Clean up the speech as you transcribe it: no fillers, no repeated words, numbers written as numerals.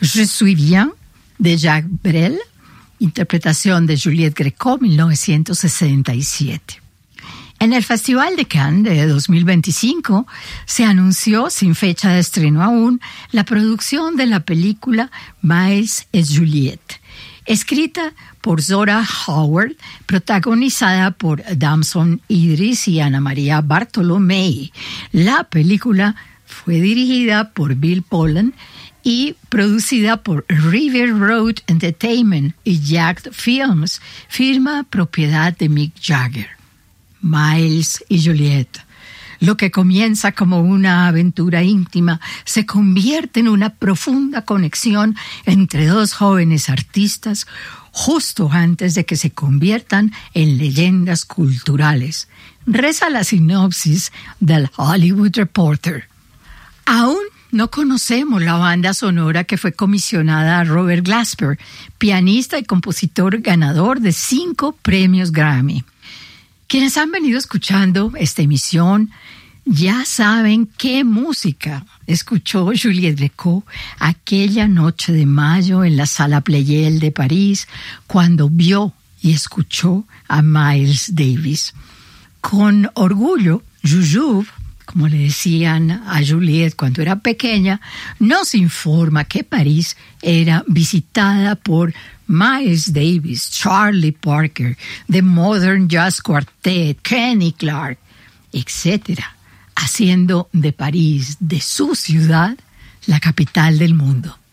Je suis bien, de Jacques Brel, interpretación de Juliette Gréco, 1967. En el Festival de Cannes de 2025 se anunció, sin fecha de estreno aún, la producción de la película Miles et Juliette, escrita por Zora Howard, protagonizada por Damson Idris y Ana María Bartolomei. La película fue dirigida por Bill Poland y producida por River Road Entertainment y Yacht Films, firma propiedad de Mick Jagger. Miles y Juliette. Lo que comienza como una aventura íntima se convierte en una profunda conexión entre dos jóvenes artistas justo antes de que se conviertan en leyendas culturales. Reza la sinopsis del Hollywood Reporter. Aún no conocemos la banda sonora que fue comisionada a Robert Glasper, pianista y compositor ganador de 5 premios Grammy. Quienes han venido escuchando esta emisión ya saben qué música escuchó Juliette Gréco aquella noche de mayo en la Sala Pleyel de París cuando vio y escuchó a Miles Davis. Con orgullo, Jujube, como le decían a Juliette cuando era pequeña, nos informa que París era visitada por Miles Davis, Charlie Parker, The Modern Jazz Quartet, Kenny Clarke, etc., haciendo de París, de su ciudad, la capital del mundo.